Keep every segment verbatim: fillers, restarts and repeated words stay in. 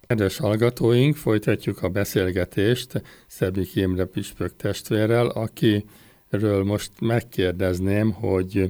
Kedves hallgatóink, folytatjuk a beszélgetést Szebik Imre püspök testvérrel, akiről most megkérdezném, hogy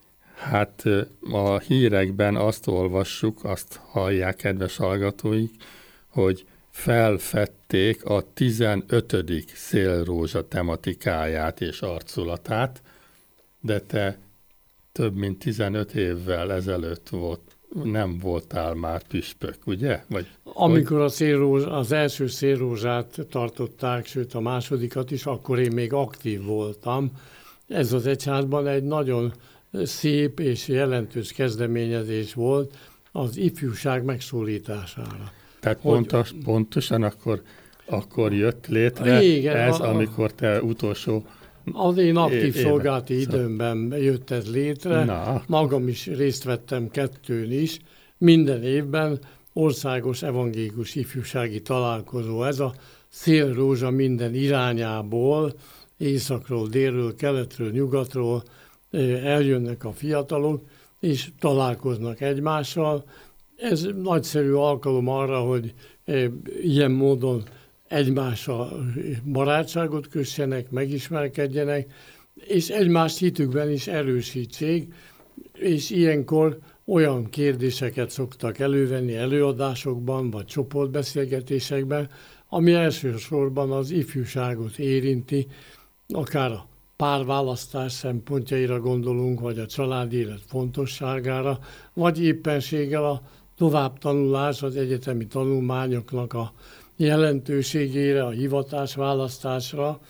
hát a hírekben azt olvassuk, azt hallják, kedves hallgatóink, hogy felfedték a tizenötödik szélrózsa tematikáját és arculatát, de te több mint tizenöt évvel ezelőtt volt, nem voltál már püspök, ugye? Vagy, Amikor a szélrózs, az első szélrózsát tartották, sőt a másodikat is, akkor én még aktív voltam. Ez az egyházban egy nagyon szép és jelentős kezdeményezés volt az ifjúság megszólítására. Tehát hogy, pontos, pontosan akkor, akkor jött létre igen, ez, a, amikor te utolsó Az én aktív éve. szolgálati időmben jött ez létre. Na. Magam is részt vettem kettőn is. Minden évben országos evangélikus ifjúsági találkozó. Ez a szélrózsa minden irányából, északról, délről, keletről, nyugatról eljönnek a fiatalok, és találkoznak egymással. Ez nagyszerű alkalom arra, hogy ilyen módon egymással barátságot kössenek, megismerkedjenek, és egymást hitükben is erősítsék, és ilyenkor olyan kérdéseket szoktak elővenni előadásokban, vagy csoportbeszélgetésekben, ami elsősorban az ifjúságot érinti, akár a párválasztás szempontjaira gondolunk, vagy a családi élet fontosságára, vagy éppenséggel a továbbtanulás, az egyetemi tanulmányoknak a jelentőségére, a hivatásválasztásra,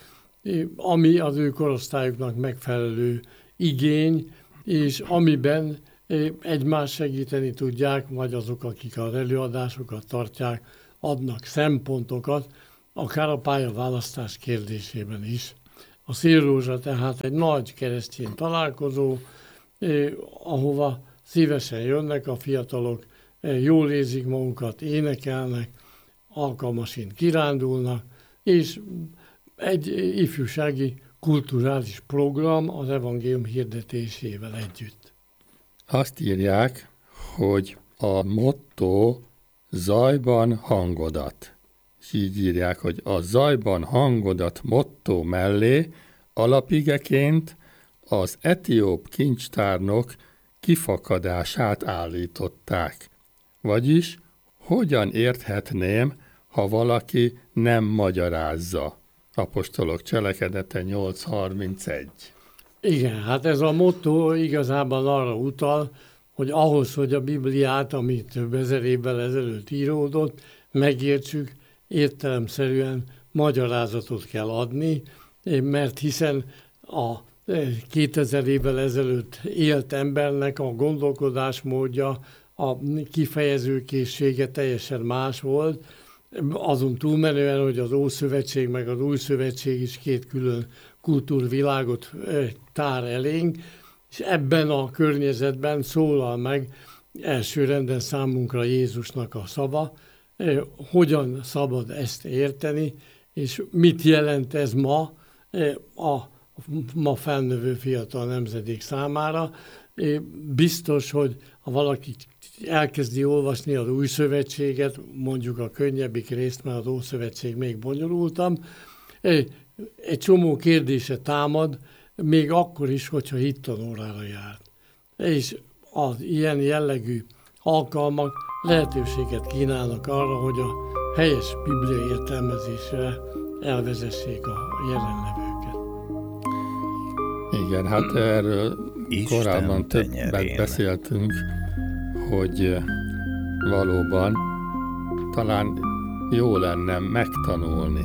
ami az ő korosztályuknak megfelelő igény, és amiben egymást segíteni tudják, vagy azok, akik az előadásokat tartják, adnak szempontokat, akár a pályaválasztás kérdésében is. A szélrózsa tehát egy nagy keresztény találkozó, eh, ahova szívesen jönnek a fiatalok, eh, jól érzik magukat, énekelnek, alkalmasint kirándulnak, és egy ifjúsági kulturális program az evangélium hirdetésével együtt. Azt írják, hogy a motto zajban hangodat. És így írják, hogy a zajban hangodat motto mellé alapigeként az etióp kincstárnok kifakadását állították. Vagyis hogyan érthetném, ha valaki nem magyarázza? Apostolok cselekedete nyolc harmincegy. Igen, hát ez a motto igazából arra utal, hogy ahhoz, hogy a Bibliát, ami több ezer évvel ezelőtt íródott, megértsük, értelemszerűen magyarázatot kell adni, mert hiszen a kétezer évvel ezelőtt élt embernek a gondolkodásmódja, a kifejezőkészsége teljesen más volt, azon túlmenően, hogy az Ószövetség meg az Új Szövetség is két külön kultúrvilágot tár elénk, és ebben a környezetben szólal meg elsőrenden számunkra Jézusnak a szava, hogyan szabad ezt érteni, és mit jelent ez ma a ma felnövő fiatal nemzedék számára. Biztos, hogy ha valaki elkezdi olvasni az Új Szövetséget, mondjuk a könnyebbik részt, mert az Ószövetség még bonyolultabb, egy csomó kérdése támad, még akkor is, hogyha hittanórára járt. És az ilyen jellegű alkalmak lehetőséget kínálnak arra, hogy a helyes bibliai értelmezésre elvezessék a jelenlevőket. Igen, hát erről Isten korábban többet beszéltünk, hogy valóban talán jó lenne megtanulni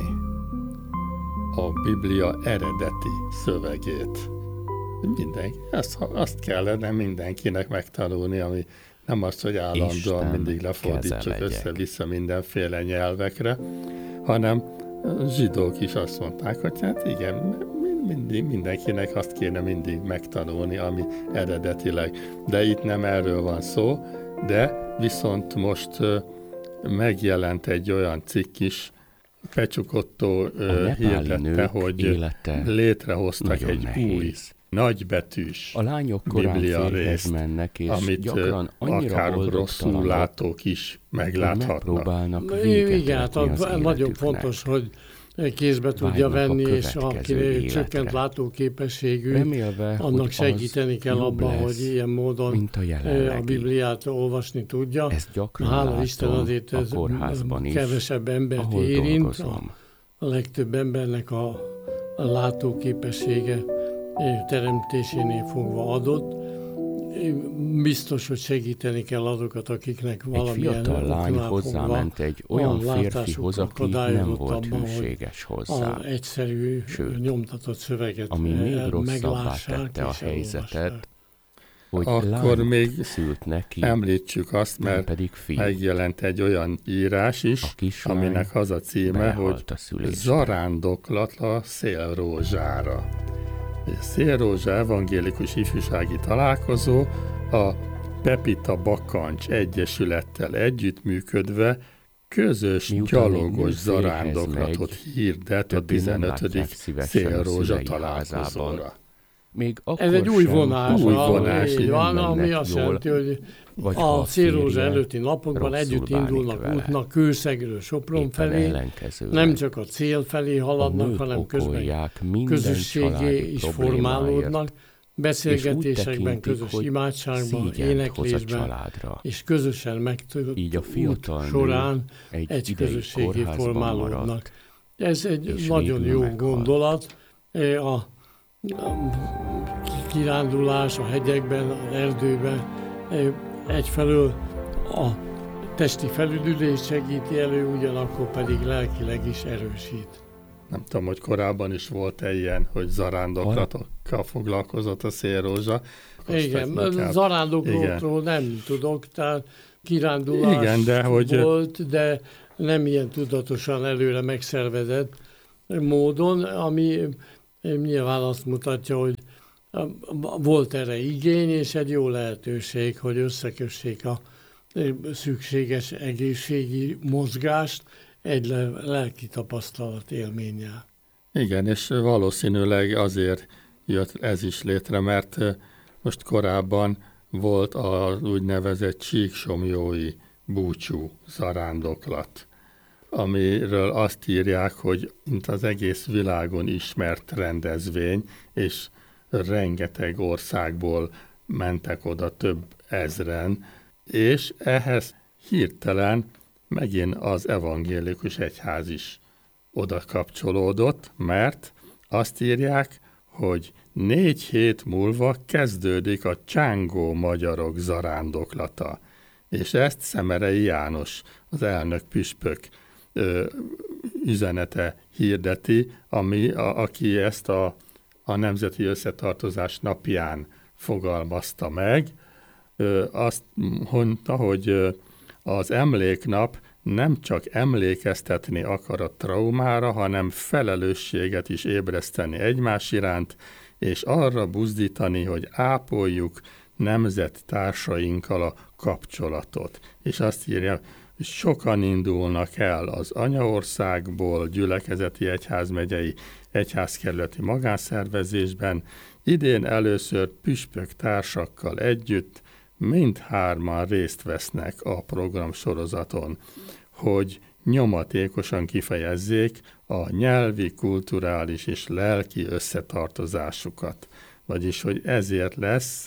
a Biblia eredeti szövegét. Mindenki, azt, azt kellene mindenkinek megtanulni, ami nem az, hogy állandóan Isten mindig lefordítsuk össze-vissza mindenféle nyelvekre, hanem zsidók is azt mondták, hogy hát igen, mindig, mindenkinek azt kéne mindig megtanulni, ami eredetileg. De itt nem erről van szó, de viszont most megjelent egy olyan cikk is, Pecsuk Otto hirdette, hogy létrehoztak egy új nagybetűs a lányok korán férjhez mennek, és amit gyakran annyira akár rosszul látók is megláthatnak. Igen, hát nagyon fontos, hogy kézbe tudja venni, és aki csökkent látóképességű, remélve, annak segíteni kell abban, hogy ilyen módon a, a Bibliát olvasni tudja. Hála Isten, azért ez kevesebb embert érint. A, a legtöbb embernek a, a látóképessége teremtésénél fogva adott. Biztos, hogy segíteni kell azokat, akiknek valamilyen egy fiatal lány hozzáment egy olyan férfihoz, aki nem volt hűséges hozzá. Egyszerű, sőt, nyomtatott szöveget ami még rosszabbá tette a helyzetet, hogy akkor még szült neki, említsük azt, mert pedig megjelent egy olyan írás is, aminek az a címe, hogy Zarándoklat a szélrózsára. Szélrózsa evangélikus ifjúsági találkozó a Pepita Bakancs Egyesülettel együttműködve közös miután gyalogos zarándoklatot megy, hirdet a tizenötödik Szélrózsa találkozóra. Még Ez egy új vonás, új vonás így van, ami azt jelenti, hogy a Szélrózsa előtti napokban együtt indulnak vele. Útnak Kőszegről Sopron felé, nem csak a cél felé haladnak, hanem közben közösségé is formálódnak, beszélgetésekben, közös imádságban, éneklésben, és közösen megtudott út során egy, egy közösségé formálódnak. Ez egy nagyon jó meghalt. Gondolat. A kirándulás a hegyekben, az erdőben egyfelől a testi felüdülést segíti elő, ugyanakkor pedig lelkileg is erősít. Nem tudom, hogy korábban is volt-e ilyen, hogy zarándoklatokkal foglalkozott a Szélrózsa. Igen, zarándoklókról nem tudok, tehát kirándulás igen, de hogy... volt, de nem ilyen tudatosan előre megszervezett módon, ami nyilván azt mutatja, hogy volt erre igény, és egy jó lehetőség, hogy összekössék a szükséges egészségi mozgást egy lelki tapasztalat élménnyel. Igen, és valószínűleg azért jött ez is létre, mert most korábban volt az úgynevezett síksomjói búcsú zarándoklat, amiről azt írják, hogy mint az egész világon ismert rendezvény, és rengeteg országból mentek oda több ezren, és ehhez hirtelen megint az evangélikus egyház is oda kapcsolódott, mert azt írják, hogy négy hét múlva kezdődik a csángó magyarok zarándoklata, és ezt Szemerei János, az elnök püspök ö, üzenete hirdeti, ami, a, aki ezt a, a Nemzeti Összetartozás napján fogalmazta meg. Ö, azt mondta, hogy ö, az emléknap nem csak emlékeztetni akar a traumára, hanem felelősséget is ébreszteni egymás iránt, és arra buzdítani, hogy ápoljuk nemzettársainkkal a kapcsolatot. És azt írja, hogy sokan indulnak el az anyaországból, gyülekezeti egyházmegyei, egyházkerületi magánszervezésben, idén először püspök társakkal együtt, mindhárman részt vesznek a programsorozaton, hogy nyomatékosan kifejezzék a nyelvi, kulturális és lelki összetartozásukat. Vagyis, hogy ezért lesz,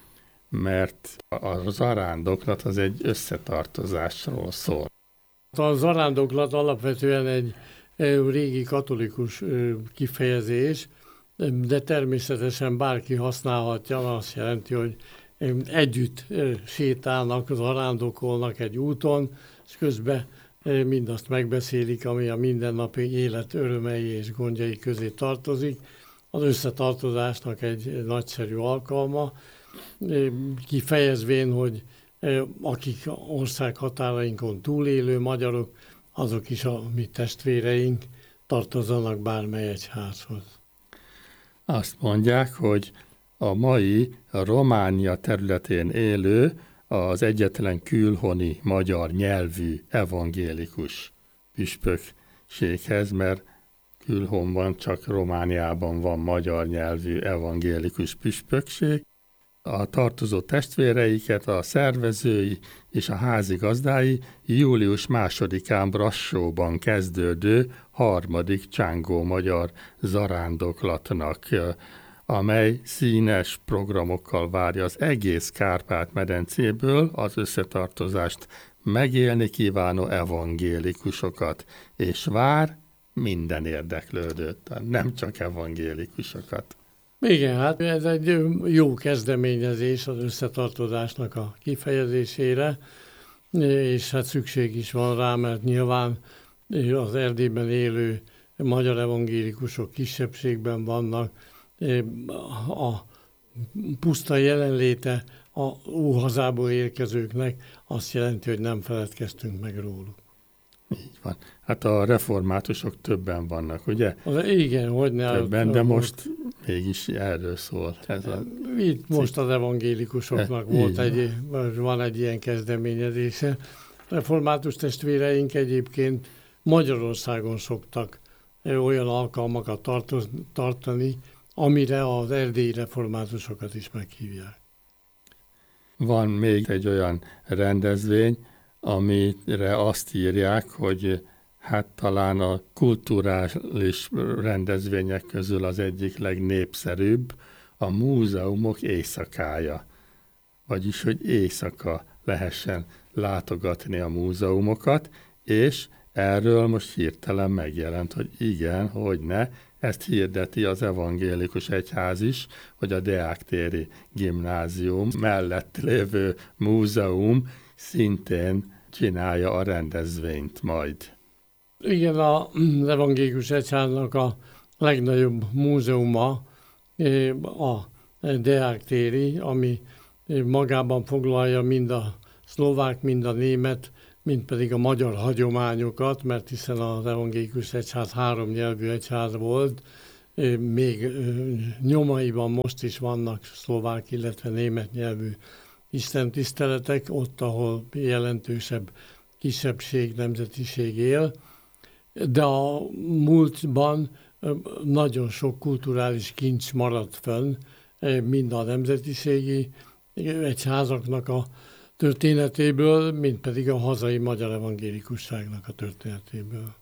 mert a zarándoklat az egy összetartozásról szól. A zarándoklat alapvetően egy régi katolikus kifejezés, de természetesen bárki használhatja, azt jelenti, hogy együtt sétálnak, zarándokolnak egy úton, és közben mindazt megbeszélik, ami a mindennapi élet örömei és gondjai közé tartozik. Az összetartozásnak egy nagyszerű alkalma, kifejezvén, hogy akik ország határainkon túlélő magyarok, azok is a mi testvéreink, tartozanak bármely egyházhoz. Azt mondják, hogy a mai a Románia területén élő, az egyetlen külhoni magyar nyelvű evangélikus püspökséghez, mert külhonban, csak Romániában van magyar nyelvű evangélikus püspökség. A tartozó testvéreiket a szervezői és a házigazdái július másodikán Brassóban kezdődő harmadik csángó magyar zarándoklatnak, amely színes programokkal várja az egész Kárpát-medencéből az összetartozást megélni kívánó evangélikusokat, és vár minden érdeklődőt, nem csak evangélikusokat. Igen, hát ez egy jó kezdeményezés az összetartozásnak a kifejezésére, és hát szükség is van rá, mert nyilván az Erdélyben élő magyar evangélikusok kisebbségben vannak, a puszta jelenléte a óhazából érkezőknek azt jelenti, hogy nem feledkeztünk meg róluk. Így van. Hát a reformátusok többen vannak, ugye? Az, igen, hogy ne. Többen, de most mégis erről szól. Ez a Itt most az evangélikusoknak e, volt egy, van egy ilyen kezdeményezése. Református testvéreink egyébként Magyarországon szoktak olyan alkalmakat tartoz, tartani, amire az erdélyi reformátusokat is meghívják. Van még egy olyan rendezvény, amire azt írják, hogy hát talán a kulturális rendezvények közül az egyik legnépszerűbb a múzeumok éjszakája. Vagyis, hogy éjszaka lehessen látogatni a múzeumokat, és erről most hirtelen megjelent, hogy igen, hogy ne, ezt hirdeti az evangélikus egyház is, hogy a Deák-téri gimnázium mellett lévő múzeum szintén csinálja a rendezvényt majd. Igen, az evangélikus egyháznak a legnagyobb múzeuma a Deák-téri, ami magában foglalja mind a szlovák, mind a német, mind pedig a magyar hagyományokat, mert hiszen az evangélikus egyház három nyelvű egyház volt, még nyomaiban most is vannak szlovák, illetve német nyelvű istentiszteletek, ott, ahol jelentősebb kisebbség, nemzetiség él, de a múltban nagyon sok kulturális kincs maradt fönn, mind a nemzetiségi egyházaknak a történetéből, mint pedig a hazai magyar evangélikusságnak a történetéből.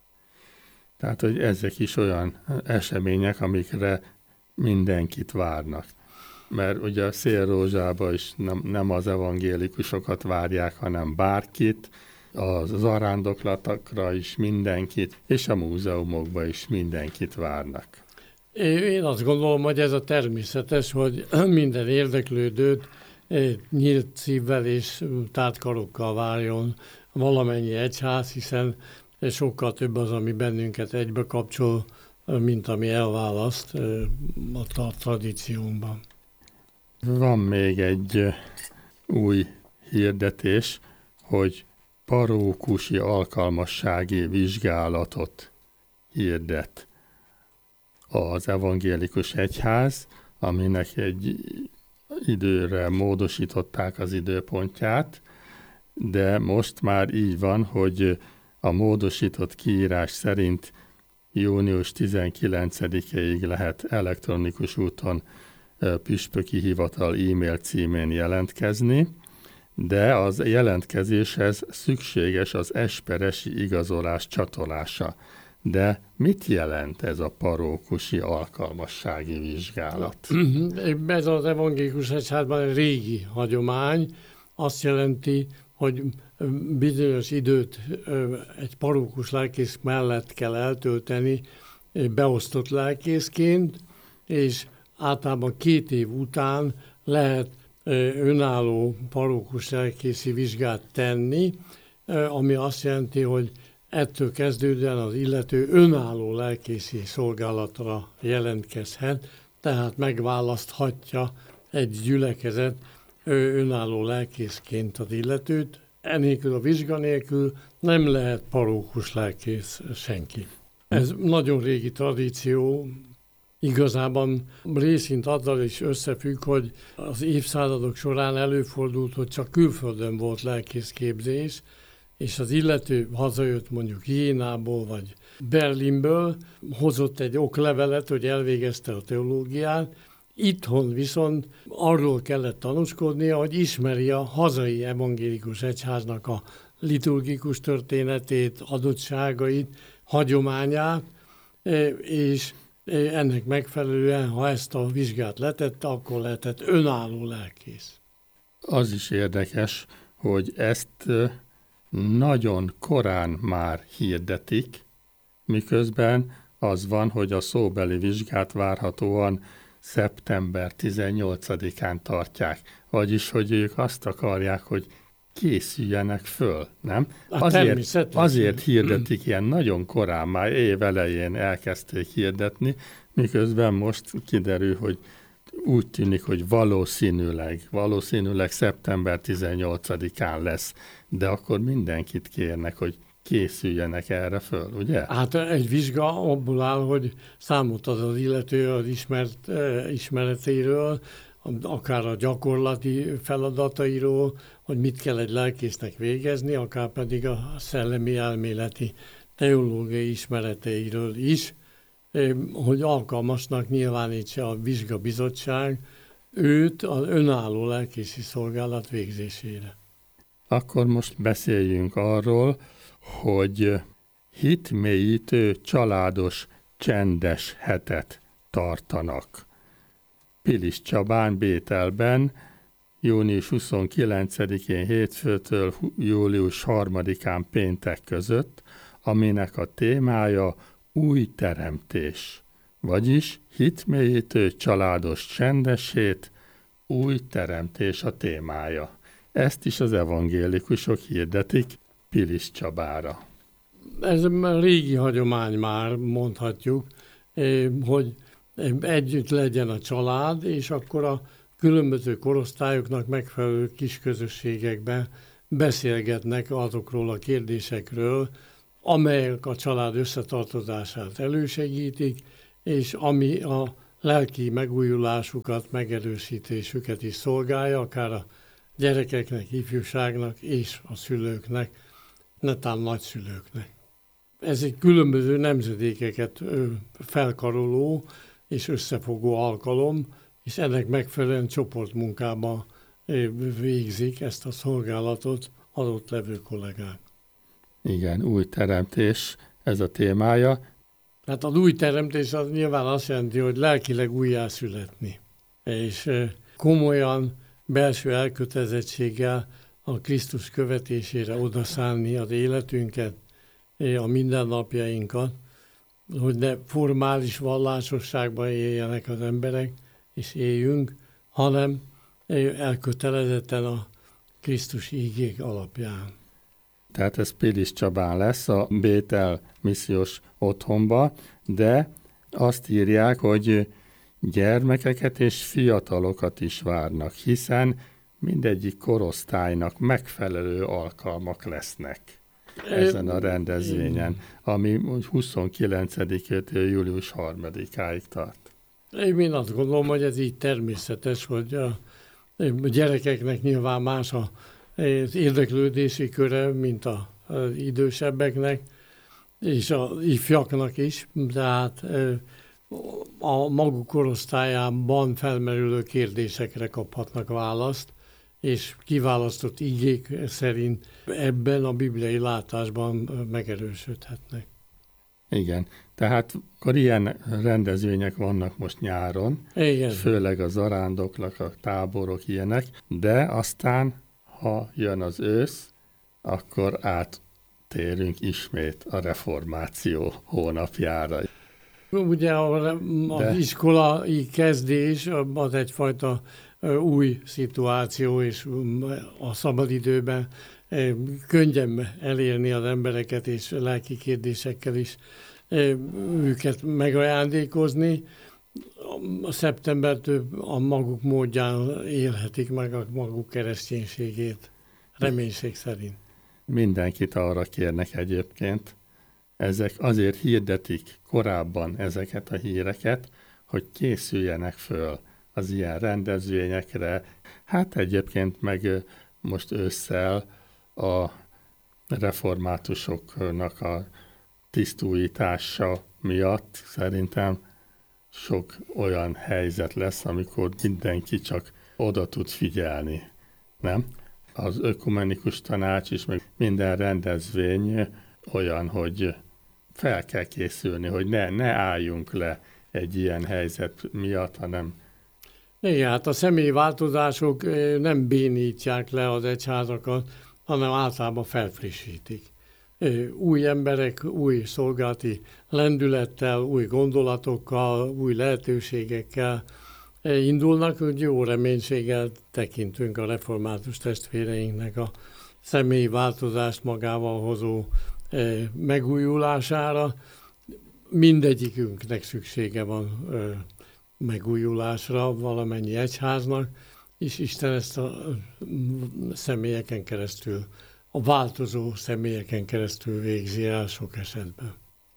Tehát, hogy ezek is olyan események, amikre mindenkit várnak. Mert ugye a Szélrózsába is nem, nem az evangélikusokat várják, hanem bárkit, a zarándoklatokra is mindenkit, és a múzeumokba is mindenkit várnak. Én azt gondolom, hogy ez a természetes, hogy minden érdeklődőt nyílt szívvel és tártkarokkal várjon valamennyi egyház, hiszen sokkal több az, ami bennünket egybe kapcsol, mint ami elválaszt a tradíciónkban. Van még egy új hirdetés, hogy parókusi alkalmassági vizsgálatot hirdet az evangélikus egyház, aminek egy időre módosították az időpontját, de most már így van, hogy a módosított kiírás szerint június tizenkilencedikéig lehet elektronikus úton püspöki hivatal e-mail címén jelentkezni, de az jelentkezéshez szükséges az esperesi igazolás csatolása. De mit jelent ez a parókusi alkalmassági vizsgálat? Ez az evangélikus egyházban régi hagyomány. Azt jelenti, hogy bizonyos időt egy parókus lelkész mellett kell eltölteni beosztott lelkészként, és általában két év után lehet önálló parókus lelkészi vizsgát tenni, ami azt jelenti, hogy ettől kezdődően az illető önálló lelkészi szolgálatra jelentkezhet, tehát megválaszthatja egy gyülekezet önálló lelkészként az illetőt. Enélkül a vizsga nélkül nem lehet parókus lelkész senki. Ez nagyon régi tradíció, igazában részint azzal is összefügg, hogy az évszázadok során előfordult, hogy csak külföldön volt lelkészképzés, és az illető hazajött mondjuk Jénából vagy Berlinből, hozott egy oklevelet, hogy elvégezte a teológiát, itthon viszont arról kellett tanúskodnia, hogy ismeri a hazai evangélikus egyháznak a liturgikus történetét, adottságait, hagyományát, és ennek megfelelően, ha ezt a vizsgát letette, akkor lehetett önálló lelkész. Az is érdekes, hogy ezt nagyon korán már hirdetik, miközben az van, hogy a szóbeli vizsgát várhatóan szeptember tizennyolcadikán tartják. Vagyis, hogy ők azt akarják, hogy készüljenek föl, nem? Azért, azért hirdetik ilyen nagyon korán, már év elején elkezdték hirdetni, miközben most kiderül, hogy úgy tűnik, hogy valószínűleg, valószínűleg szeptember tizennyolcadikán lesz, de akkor mindenkit kérnek, hogy készüljenek erre föl, ugye? Hát egy vizsga abból áll, hogy számot ad az illető az ismert, ismeretéről, akár a gyakorlati feladatairól, hogy mit kell egy lelkésznek végezni, akár pedig a szellemi elméleti teológiai ismereteiről is, hogy alkalmasnak nyilvánítsa a vizsgabizottság őt az önálló lelkészi szolgálat végzésére. Akkor most beszéljünk arról, hogy hitmélyítő, családos, csendes hetet tartanak. Pilis Csabán, Bételben, június huszonkilencedikén hétfőtől július harmadikán péntek között, aminek a témája új teremtés, vagyis hitmélyítő, családos, csendes hét, új teremtés a témája. Ezt is az evangélikusok hirdetik Pilis Csabára. Ez régi hagyomány már, mondhatjuk, hogy együtt legyen a család, és akkor a különböző korosztályoknak megfelelő kis közösségekben beszélgetnek azokról a kérdésekről, amelyek a család összetartozását elősegítik, és ami a lelki megújulásukat, megerősítésüket is szolgálja, akár a gyerekeknek, ifjúságnak és a szülőknek, netán nagyszülőknek. Ez egy különböző nemzedékeket felkaroló és összefogó alkalom, és ennek megfelelően csoportmunkában végzik ezt a szolgálatot adott levő kollégák. Igen, új teremtés, ez a témája. Hát az új teremtés az nyilván azt jelenti, hogy lelkileg újjászületni, és komolyan belső elkötelezettséggel a Krisztus követésére odaszánni az életünket, a mindennapjainkat, hogy ne formális vallásosságban éljenek az emberek, és éljünk, hanem elkötelezetten a Krisztus ígék alapján. Tehát ez Pilis Csabán lesz a Bétel missziós otthonba, de azt írják, hogy gyermekeket és fiatalokat is várnak, hiszen mindegyik korosztálynak megfelelő alkalmak lesznek ezen a rendezvényen, ami huszonkilencedikétől július harmadikáig tart. Én azt gondolom, hogy ez így természetes, hogy a gyerekeknek nyilván más az érdeklődési köre, mint az idősebbeknek, és az ifjaknak is, tehát a maguk korosztályában felmerülő kérdésekre kaphatnak választ, és kiválasztott igék szerint ebben a bibliai látásban megerősödhetnek. Igen, tehát akkor ilyen rendezvények vannak most nyáron, igen, főleg a zarándoklak, a táborok ilyenek, de aztán, ha jön az ősz, akkor áttérünk ismét a reformáció hónapjára. Ugye az de... iskolai kezdés az egyfajta új szituáció, és a szabadidőben könnyen elérni az embereket, és lelki kérdésekkel is őket megajándékozni. A szeptembertől a maguk módján élhetik meg a maguk kereszténységét, reménység szerint. Mindenkit arra kérnek egyébként. Ezek azért hirdetik korábban ezeket a híreket, hogy készüljenek föl az ilyen rendezvényekre. Hát egyébként meg most ősszel a reformátusoknak a tisztújítása miatt szerintem sok olyan helyzet lesz, amikor mindenki csak oda tud figyelni, nem? Az ökumenikus tanács is, meg minden rendezvény olyan, hogy fel kell készülni, hogy ne, ne álljunk le egy ilyen helyzet miatt, hanem... Igen, hát a személyi változások nem bénítják le az egyházakat, hanem általában felfrissítik. Új emberek, új szolgálati lendülettel, új gondolatokkal, új lehetőségekkel indulnak, hogy jó reménységgel tekintünk a református testvéreinknek a személyi változást magával hozó megújulására. Mindegyikünknek szüksége van megújulásra, valamennyi egyháznak, és Isten ezt a személyeken keresztül, a változó személyeken keresztül végzi el sok esetben.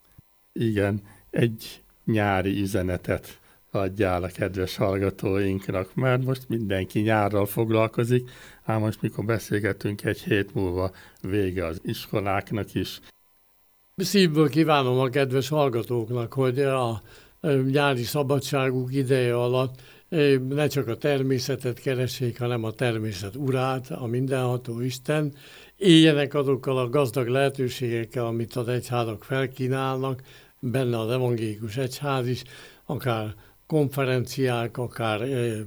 Igen, egy nyári üzenetet adjál a kedves hallgatóinknak, mert most mindenki nyárral foglalkozik, ám most mikor beszélgetünk, egy hét múlva vége az iskoláknak is. Szívből kívánom a kedves hallgatóknak, hogy a nyári szabadságuk ideje alatt ne csak a természetet keressék, hanem a természet urát, a mindenható Isten, éljenek azokkal a gazdag lehetőségekkel, amit az egyházak felkínálnak, benne az evangélikus egyház is, akár konferenciák, akár e,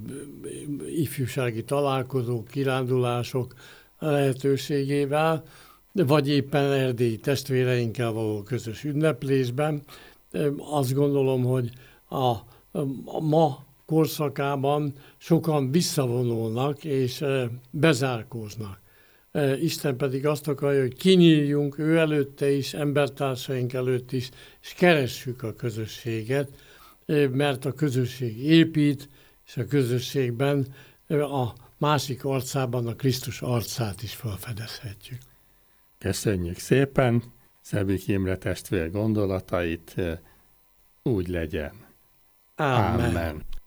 ifjúsági találkozók, kirándulások lehetőségével, vagy éppen erdélyi testvéreinkkel való közös ünneplésben. E, azt gondolom, hogy a, a ma korszakában sokan visszavonulnak és e, bezárkóznak. E, Isten pedig azt akarja, hogy kinyíljunk ő előtte is, embertársaink előtt is, és keressük a közösséget, mert a közösség épít, és a közösségben a másik arcában a Krisztus arcát is felfedezhetjük. Köszönjük szépen Szebik Imre testvér gondolatait, úgy legyen. Amen. Amen.